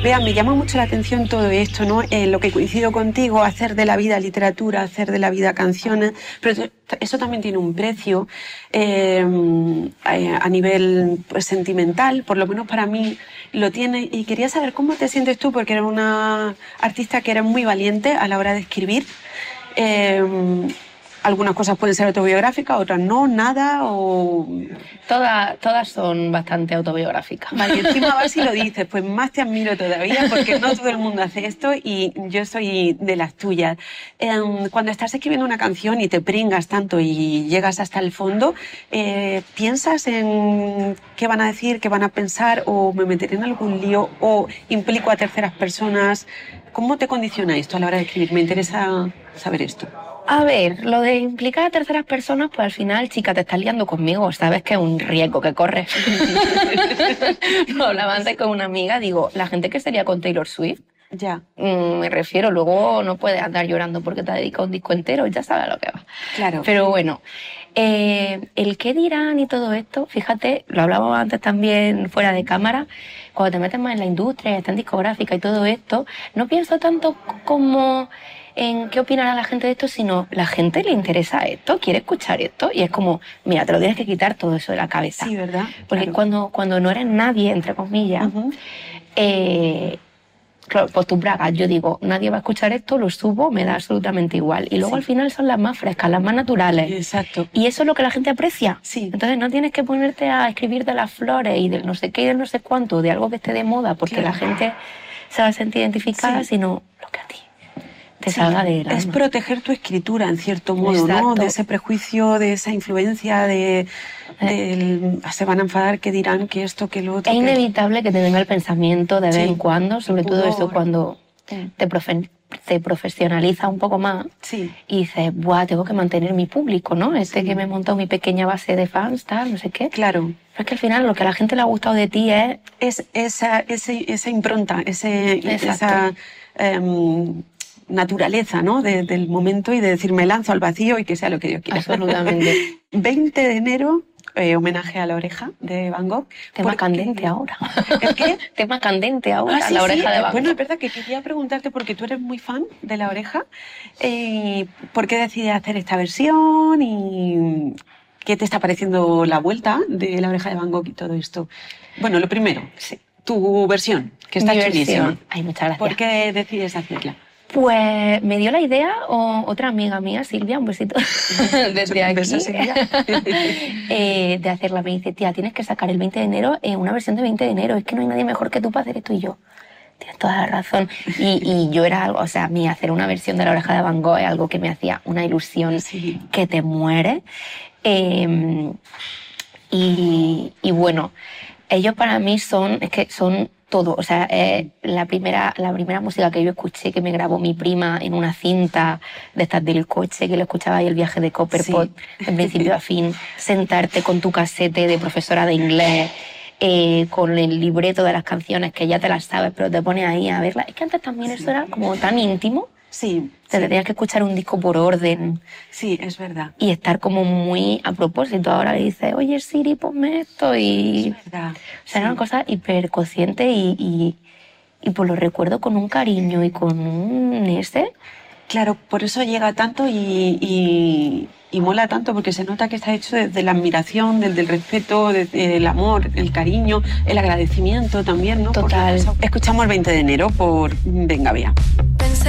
Vea, me llama mucho la atención todo esto, ¿no? Lo que coincido contigo, hacer de la vida literatura, hacer de la vida canciones, pero eso también tiene un precio a nivel pues, sentimental, por lo menos para mí lo tiene. Y quería saber cómo te sientes tú, porque eres una artista que eres muy valiente a la hora de escribir. Algunas cosas pueden ser autobiográficas, otras no, nada, o... Todas son bastante autobiográficas. Vale, y encima a ver si lo dices, pues más te admiro todavía, porque no todo el mundo hace esto y yo soy de las tuyas. Cuando estás escribiendo una canción y te pringas tanto y llegas hasta el fondo, ¿piensas en qué van a decir, qué van a pensar, o me meteré en algún lío, o implico a terceras personas? ¿Cómo te condiciona esto a la hora de escribir? Me interesa saber esto. A ver, lo de implicar a terceras personas, pues al final, chica, te estás liando conmigo, sabes que es un riesgo que corres. No, hablaba antes con una amiga, digo, la gente que sería con Taylor Swift, ya. Me refiero, luego no puedes andar llorando porque te ha dedicado un disco entero, ya sabes a lo que va. Claro. Pero bueno, el qué dirán y todo esto, fíjate, lo hablábamos antes también fuera de cámara, cuando te metes más en la industria, está en discográfica y todo esto, no pienso tanto como en qué opinará la gente de esto, sino la gente le interesa esto, quiere escuchar esto, y es como, mira, te lo tienes que quitar todo eso de la cabeza. Sí, ¿verdad? Porque claro. cuando no eres nadie, entre comillas, claro, pues tus bragas, yo digo, nadie va a escuchar esto, lo subo, me da absolutamente igual. Y luego al final son las más frescas, las más naturales. Exacto. Y eso es lo que la gente aprecia. Sí. Entonces no tienes que ponerte a escribir de las flores y del no sé qué y del no sé cuánto, de algo que esté de moda, porque la gente se va a sentir identificada, sino lo que a ti te salga del alma. Es proteger tu escritura, en cierto modo, ¿no? De ese prejuicio, de esa influencia, se van a enfadar, que dirán, que esto, que lo otro. Es inevitable que te venga el pensamiento de vez en cuando, sobre todo eso cuando te profesionaliza un poco más y dices, buah, tengo que mantener mi público, ¿no? Que me he montado mi pequeña base de fans, tal, no sé qué. Claro. Pero es que al final lo que a la gente le ha gustado de ti es esa impronta, esa naturaleza, ¿no? Del momento y de decir, me lanzo al vacío y que sea lo que Dios quiera. Absolutamente. 20 de enero, homenaje a La Oreja de Van Gogh. Tema candente ahora. ¿El qué? Tema candente ahora, sí, La Oreja de Van Gogh. Bueno, es verdad que quería preguntarte, porque tú eres muy fan de La Oreja, ¿por qué decides hacer esta versión y qué te está pareciendo la vuelta de La Oreja de Van Gogh y todo esto? Bueno, lo primero, tu versión, que está chulísima. Ay, muchas gracias. ¿Por qué decides hacerla? Pues me dio la idea otra amiga mía, Silvia, un besito desde aquí, beso, Silvia. de hacerla. Me dice, tía, tienes que sacar el 20 de enero una versión de 20 de enero, es que no hay nadie mejor que tú para hacer esto. Y yo, tienes toda la razón. Y yo era algo, o sea, a mí hacer una versión de La Oreja de Van Gogh es algo que me hacía una ilusión que te muere. Y bueno, ellos para mí son todo, o sea, la primera música que yo escuché, que me grabó mi prima en una cinta de estas del coche, que lo escuchaba ahí, El viaje de Copperpot, de principio a fin, sentarte con tu casete de profesora de inglés, con el libreto de las canciones que ya te las sabes, pero te pones ahí a verlas. Es que antes también eso era como tan íntimo. Sí. Te tenías que escuchar un disco por orden. Sí, es verdad. Y estar como muy a propósito. Ahora le dices, oye Siri, ponme esto. Y... Es verdad. O sea, era una cosa hiperconsciente y pues lo recuerdo con un cariño y con un Claro, por eso llega tanto y mola tanto, porque se nota que está hecho desde la admiración, desde el respeto, desde el amor, el cariño, el agradecimiento también, ¿no? Total. Escuchamos el 20 de enero por Venga Vía.